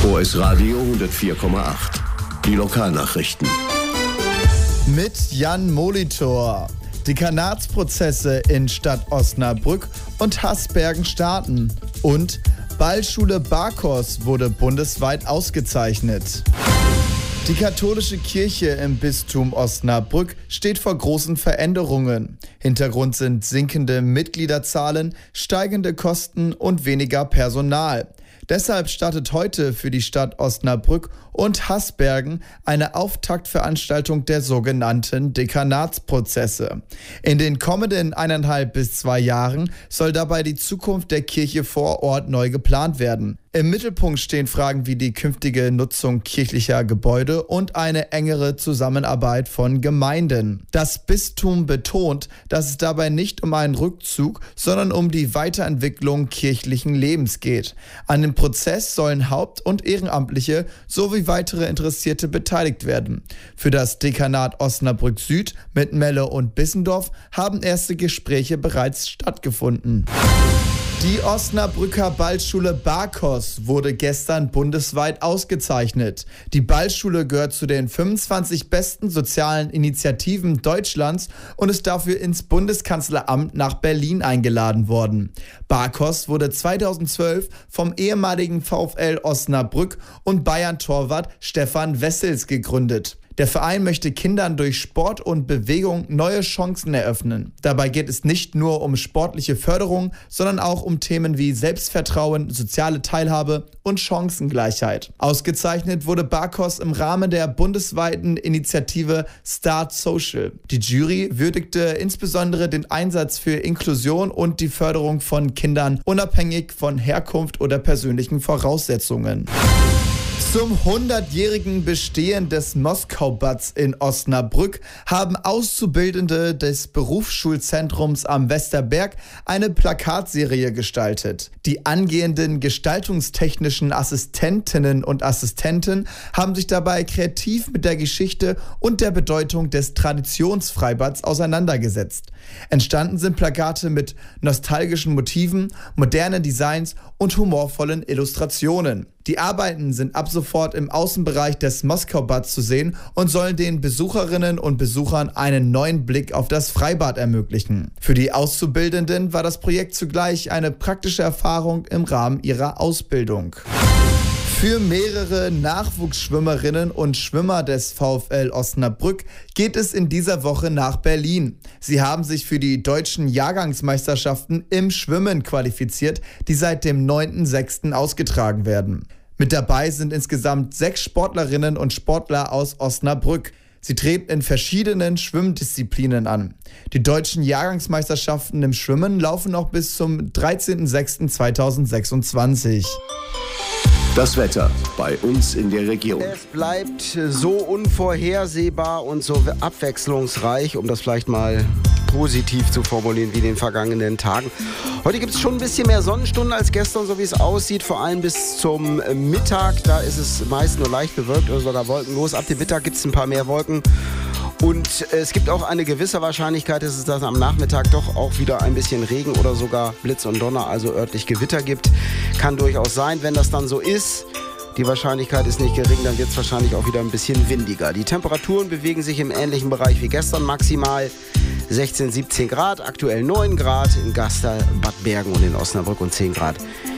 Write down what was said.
OS Radio 104,8. Die Lokalnachrichten. Mit Jan Molitor. Dekanatsprozesse in Stadt Osnabrück und Hasbergen starten. Und Ballschule Barkos wurde bundesweit ausgezeichnet. Die katholische Kirche im Bistum Osnabrück steht vor großen Veränderungen. Hintergrund sind sinkende Mitgliederzahlen, steigende Kosten und weniger Personal. Deshalb startet heute für die Stadt Osnabrück und Hasbergen eine Auftaktveranstaltung der sogenannten Dekanatsprozesse. In den kommenden 1,5 bis 2 Jahren soll dabei die Zukunft der Kirche vor Ort neu geplant werden. Im Mittelpunkt stehen Fragen wie die künftige Nutzung kirchlicher Gebäude und eine engere Zusammenarbeit von Gemeinden. Das Bistum betont, dass es dabei nicht um einen Rückzug, sondern um die Weiterentwicklung kirchlichen Lebens geht. An dem Prozess sollen Haupt- und Ehrenamtliche sowie weitere Interessierte beteiligt werden. Für das Dekanat Osnabrück Süd mit Melle und Bissendorf haben erste Gespräche bereits stattgefunden. Die Osnabrücker Ballschule Barkos wurde gestern bundesweit ausgezeichnet. Die Ballschule gehört zu den 25 besten sozialen Initiativen Deutschlands und ist dafür ins Bundeskanzleramt nach Berlin eingeladen worden. Barkos wurde 2012 vom ehemaligen VfL Osnabrück und Bayern-Torwart Stefan Wessels gegründet. Der Verein möchte Kindern durch Sport und Bewegung neue Chancen eröffnen. Dabei geht es nicht nur um sportliche Förderung, sondern auch um Themen wie Selbstvertrauen, soziale Teilhabe und Chancengleichheit. Ausgezeichnet wurde Barkos im Rahmen der bundesweiten Initiative Start Social. Die Jury würdigte insbesondere den Einsatz für Inklusion und die Förderung von Kindern unabhängig von Herkunft oder persönlichen Voraussetzungen. Zum 100-jährigen Bestehen des Moskau-Bads in Osnabrück haben Auszubildende des Berufsschulzentrums am Westerberg eine Plakatserie gestaltet. Die angehenden gestaltungstechnischen Assistentinnen und Assistenten haben sich dabei kreativ mit der Geschichte und der Bedeutung des Traditionsfreibads auseinandergesetzt. Entstanden sind Plakate mit nostalgischen Motiven, modernen Designs und humorvollen Illustrationen. Die Arbeiten sind ab sofort im Außenbereich des Moskau-Bads zu sehen und sollen den Besucherinnen und Besuchern einen neuen Blick auf das Freibad ermöglichen. Für die Auszubildenden war das Projekt zugleich eine praktische Erfahrung im Rahmen ihrer Ausbildung. Für mehrere Nachwuchsschwimmerinnen und Schwimmer des VfL Osnabrück geht es in dieser Woche nach Berlin. Sie haben sich für die deutschen Jahrgangsmeisterschaften im Schwimmen qualifiziert, die seit dem 9.6. ausgetragen werden. Mit dabei sind insgesamt 6 Sportlerinnen und Sportler aus Osnabrück. Sie treten in verschiedenen Schwimmdisziplinen an. Die deutschen Jahrgangsmeisterschaften im Schwimmen laufen noch bis zum 13.06.2026. Das Wetter bei uns in der Region. Es bleibt so unvorhersehbar und so abwechslungsreich, um das vielleicht mal positiv zu formulieren, wie in den vergangenen Tagen. Heute gibt es schon ein bisschen mehr Sonnenstunden als gestern, so wie es aussieht, vor allem bis zum Mittag. Da ist es meist nur leicht bewölkt oder sogar wolkenlos. Ab dem Mittag gibt es ein paar mehr Wolken. Und es gibt auch eine gewisse Wahrscheinlichkeit, dass es dann am Nachmittag doch auch wieder ein bisschen Regen oder sogar Blitz und Donner, also örtlich Gewitter gibt. Kann durchaus sein, wenn das dann so ist. Die Wahrscheinlichkeit ist nicht gering, dann wird es wahrscheinlich auch wieder ein bisschen windiger. Die Temperaturen bewegen sich im ähnlichen Bereich wie gestern, maximal 16, 17 Grad, aktuell 9 Grad in Gaster, Bad Bergen und in Osnabrück und 10 Grad